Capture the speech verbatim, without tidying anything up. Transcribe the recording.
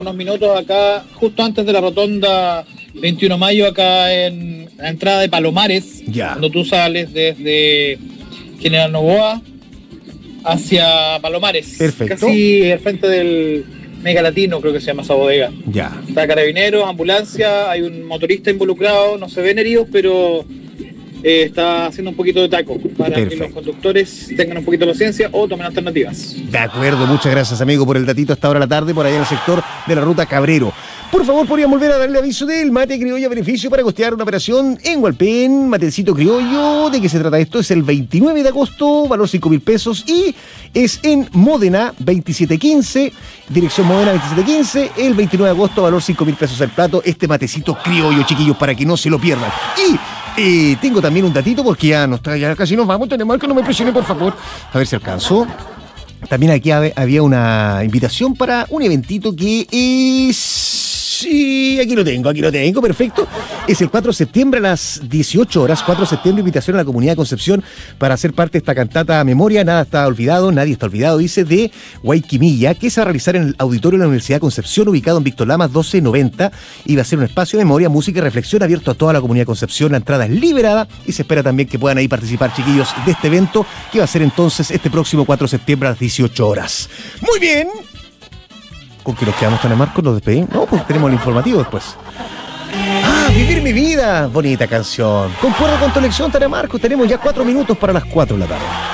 unos minutos acá, justo antes de la rotonda veintiuno de mayo, acá en la entrada de Palomares, ya. Cuando tú sales desde General Novoa hacia Palomares. Perfecto. Casi al frente del Mega Latino, creo que se llama esa bodega. Ya. Está carabineros, ambulancia, hay un motorista involucrado, no se ven heridos, pero eh, está haciendo un poquito de taco para Perfecto. que los conductores tengan un poquito de paciencia o tomen alternativas. De acuerdo, muchas gracias amigo por el datito a esta hora de la tarde por allá en el sector de la ruta Cabrero. Por favor, podrían volver a darle aviso del mate criolla beneficio para costear una operación en Hualpén, matecito criollo. ¿De qué se trata esto? Es el veintinueve de agosto, valor cinco mil pesos y es en Módena veintisiete quince, dirección Módena veintisiete quince, el veintinueve de agosto, valor cinco mil pesos el plato, este matecito criollo, chiquillos, para que no se lo pierdan. Y eh, tengo también un datito porque ya, no está, ya casi nos vamos, tenemos que no me presione, por favor, a ver si alcanzo. También aquí había una invitación para un eventito que es... Sí, aquí lo tengo, aquí lo tengo, perfecto. Es el cuatro de septiembre a las dieciocho horas, cuatro de septiembre, invitación a la comunidad de Concepción para ser parte de esta cantata Memoria, nada está olvidado, nadie está olvidado, dice, de Guayquimilla, que se va a realizar en el auditorio de la Universidad de Concepción, ubicado en Víctor Lamas doce noventa, y va a ser un espacio de memoria, música y reflexión abierto a toda la comunidad de Concepción. La entrada es liberada y se espera también que puedan ahí participar, chiquillos, de este evento, que va a ser entonces este próximo cuatro de septiembre a las dieciocho horas. Muy bien. ¿Con qué nos quedamos, Tania Marcos? ¿Nos despedimos? No, pues tenemos el informativo después. ¡Ah, Vivir mi vida! Bonita canción. Concuerdo con tu elección, Tania Marcos. Tenemos ya cuatro minutos para las cuatro de la tarde.